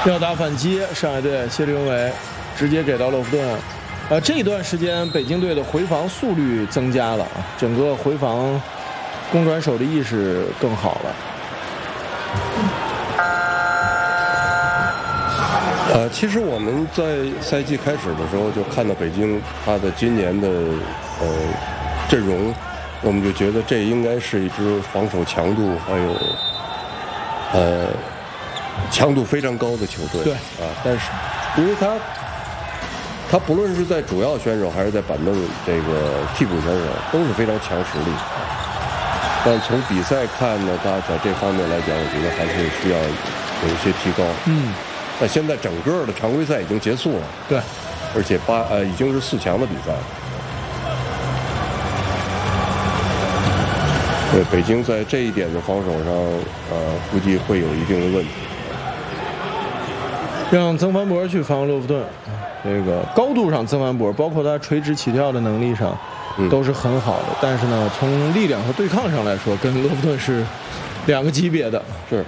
要打反击，上海队谢立永伟直接给到洛夫顿。这一段时间北京队的回防速率增加了啊，整个回防攻转手的意识更好了。 其实我们在赛季开始的时候就看到北京他的今年的阵容，我们就觉得这应该是一支防守强度还有强度非常高的球队。 对啊，但是因为他不论是在主要选手还是在板凳这个替补选手都是非常强实力。但从比赛看呢，他在这方面来讲，我觉得还是需要有一些提高。那现在整个的常规赛已经结束了， 对， 而且已经是4强的比赛了。对，北京在这一点的防守上，估计会有一定的问题。 让曾凡博去防洛夫顿，这个高度上曾凡博，包括他垂直起跳的能力上，都是很好的。但是呢，从力量和对抗上来说，跟洛夫顿是2个级别的。 是。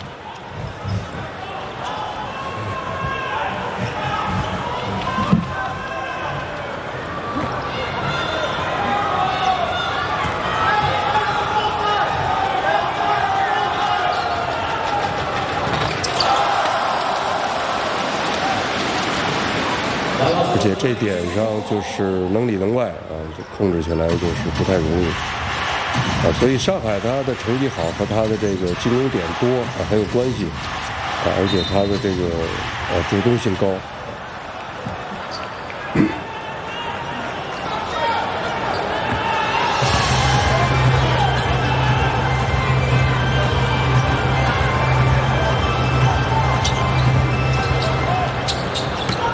而且这点上就是能里能外啊，就控制起来就是不太容易啊。所以上海他的成绩好和他的这个进攻点多啊很有关系啊，而且他的这个主动性高。